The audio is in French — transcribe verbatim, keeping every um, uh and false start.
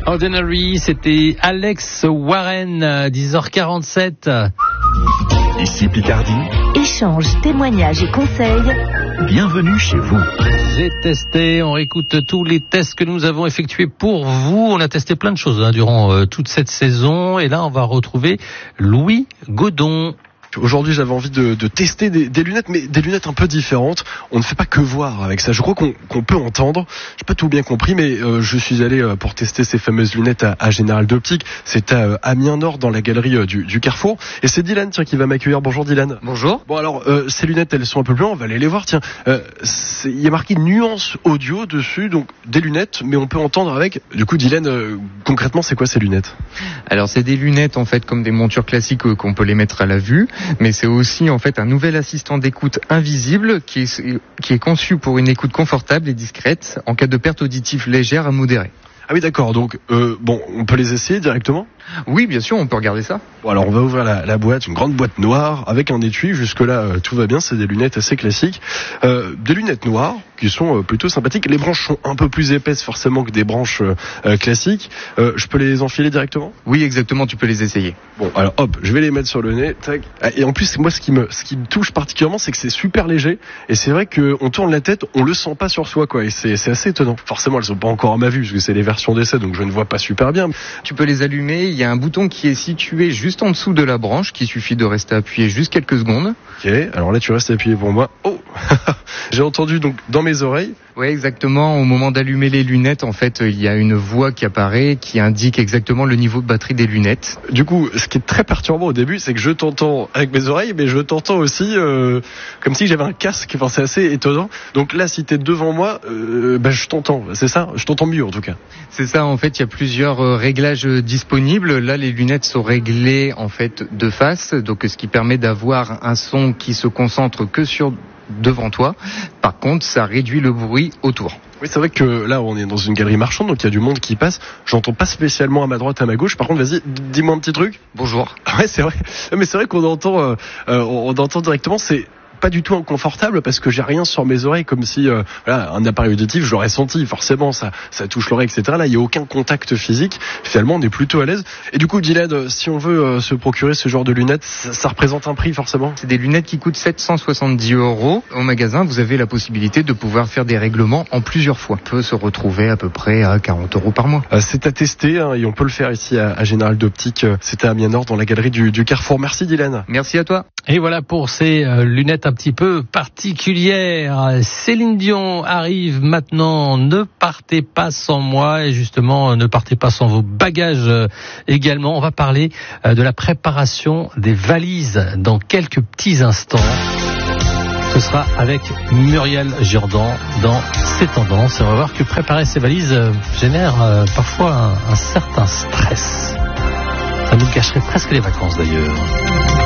Ordinary, c'était Alex Warren, dix heures quarante-sept. Ici Picardie. Échange, témoignages et conseils. Bienvenue chez vous. J'ai testé, on réécoute tous les tests que nous avons effectués pour vous. On a testé plein de choses hein, durant euh, toute cette saison. Et là, on va retrouver Louis Godon. Aujourd'hui, j'avais envie de, de tester des, des lunettes, mais des lunettes un peu différentes. On ne fait pas que voir avec ça. Je crois qu'on, qu'on peut entendre. J'ai pas tout bien compris, mais euh, je suis allé euh, pour tester ces fameuses lunettes à, à Général d'Optique. C'est à euh, Amiens Nord, dans la galerie euh, du, du Carrefour. Et c'est Dylan, tiens, qui va m'accueillir. Bonjour Dylan. Bonjour. Bon alors, euh, ces lunettes, elles sont un peu plus loin. On va aller les voir. Tiens, euh, il y a marqué nuance audio dessus, donc des lunettes, mais on peut entendre avec. Du coup, Dylan, euh, concrètement, c'est quoi ces lunettes ? Alors, c'est des lunettes en fait comme des montures classiques euh, qu'on peut les mettre à la vue. Mais c'est aussi en fait un nouvel assistant d'écoute invisible qui est, qui est conçu pour une écoute confortable et discrète en cas de perte auditive légère à modérée. Ah oui, d'accord. Donc, euh, bon, on peut les essayer directement ? Oui, bien sûr, on peut regarder ça. Bon, alors on va ouvrir la, la boîte, une grande boîte noire avec un étui. Jusque-là, euh, tout va bien. C'est des lunettes assez classiques. Euh, des lunettes noires qui sont euh, plutôt sympathiques. Les branches sont un peu plus épaisses forcément que des branches euh, classiques. Euh, je peux les enfiler directement ? Oui, exactement, tu peux les essayer. Bon, alors hop, je vais les mettre sur le nez. Tac. Et en plus, moi, ce qui me, ce qui me touche particulièrement, c'est que c'est super léger. Et c'est vrai qu'on tourne la tête, on le sent pas sur soi, quoi. Et c'est, c'est assez étonnant. Forcément, elles sont pas encore à ma vue parce que c'est les versions d'essai, donc je ne vois pas super bien. Tu peux les allumer. Il y a un bouton qui est situé juste en dessous de la branche, qu'il suffit de rester appuyé juste quelques secondes. Ok. Alors là, tu restes appuyé pour moi. Oh, j'ai entendu donc dans mes oreilles. Oui, exactement. Au moment d'allumer les lunettes, en fait, il y a une voix qui apparaît, qui indique exactement le niveau de batterie des lunettes. Du coup, ce qui est très perturbant au début, c'est que je t'entends avec mes oreilles, mais je t'entends aussi euh, comme si j'avais un casque. Enfin, c'est assez étonnant. Donc là, si t'es devant moi, euh, ben je t'entends. C'est ça ? Je t'entends mieux en tout cas. C'est ça. En fait, il y a plusieurs euh, réglages disponibles. Là, les lunettes sont réglées en fait de face, donc ce qui permet d'avoir un son qui se concentre que sur devant toi. Par contre, ça réduit le bruit autour. Oui, c'est vrai que là, on est dans une galerie marchande, donc il y a du monde qui passe. J'entends pas spécialement à ma droite, à ma gauche. Par contre, vas-y, dis-moi un petit truc. Bonjour. Ouais, c'est vrai. Mais c'est vrai qu'on entend, euh, on entend directement. C'est pas du tout inconfortable parce que j'ai rien sur mes oreilles, comme si euh, voilà, un appareil auditif, j'aurais senti forcément, ça, ça touche l'oreille, et cetera. Là, il y a aucun contact physique. Finalement, on est plutôt à l'aise. Et du coup, Dylan, si on veut euh, se procurer ce genre de lunettes, ça, ça représente un prix forcément ? C'est des lunettes qui coûtent sept cent soixante-dix euros. Au magasin, vous avez la possibilité de pouvoir faire des règlements en plusieurs fois. On peut se retrouver à peu près à quarante euros par mois. Euh, c'est à tester hein, et on peut le faire ici à, à Général d'Optique. C'était à Amiens Nord, dans la galerie du, du Carrefour. Merci Dylan. Merci à toi. Et voilà pour ces euh, lunettes un petit peu particulières. Céline Dion arrive maintenant. Ne partez pas sans moi et justement ne partez pas sans vos bagages euh, également. On va parler euh, de la préparation des valises dans quelques petits instants. Ce sera avec Muriel Jourdan dans Ces Tendances. Et on va voir que préparer ces valises euh, génère euh, parfois un, un certain stress. Ça nous gâcherait presque les vacances d'ailleurs.